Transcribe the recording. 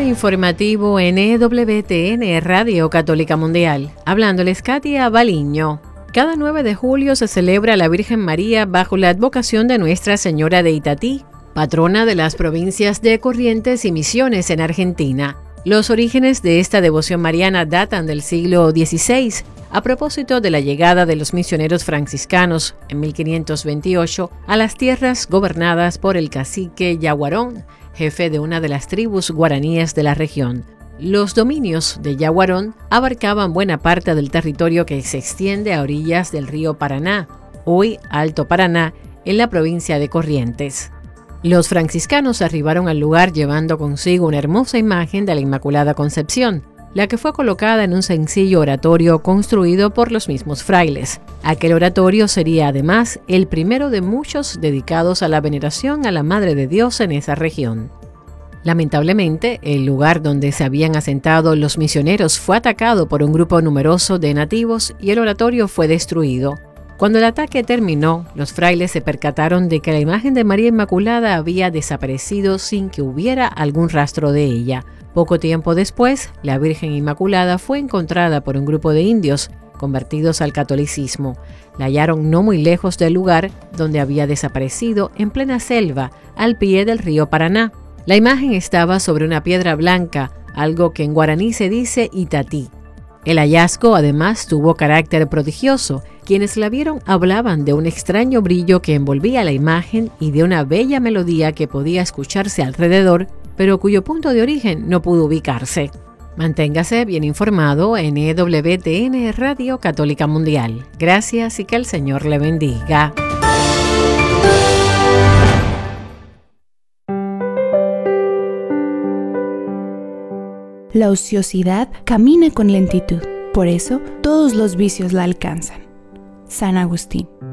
Avance informativo en EWTN Radio Católica Mundial. Hablándoles Katia Baliño. Cada 9 de julio se celebra a la Virgen María bajo la advocación de Nuestra Señora de Itatí, patrona de las provincias de Corrientes y Misiones en Argentina. Los orígenes de esta devoción mariana datan del siglo XVI, a propósito de la llegada de los misioneros franciscanos en 1528 a las tierras gobernadas por el cacique Yaguarón, jefe de una de las tribus guaraníes de la región. Los dominios de Yaguarón abarcaban buena parte del territorio que se extiende a orillas del río Paraná, hoy Alto Paraná, en la provincia de Corrientes. Los franciscanos arribaron al lugar llevando consigo una hermosa imagen de la Inmaculada Concepción, la que fue colocada en un sencillo oratorio construido por los mismos frailes. Aquel oratorio sería además el primero de muchos dedicados a la veneración a la Madre de Dios en esa región. Lamentablemente, el lugar donde se habían asentado los misioneros fue atacado por un grupo numeroso de nativos y el oratorio fue destruido. Cuando el ataque terminó, los frailes se percataron de que la imagen de María Inmaculada había desaparecido sin que hubiera algún rastro de ella. Poco tiempo después, la Virgen Inmaculada fue encontrada por un grupo de indios convertidos al catolicismo. La hallaron no muy lejos del lugar donde había desaparecido, en plena selva, al pie del río Paraná. La imagen estaba sobre una piedra blanca, algo que en guaraní se dice Itatí. El hallazgo además tuvo carácter prodigioso. Quienes la vieron hablaban de un extraño brillo que envolvía la imagen y de una bella melodía que podía escucharse alrededor, pero cuyo punto de origen no pudo ubicarse. Manténgase bien informado en EWTN Radio Católica Mundial. Gracias y que el Señor le bendiga. La ociosidad camina con lentitud, por eso todos los vicios la alcanzan. San Agustín.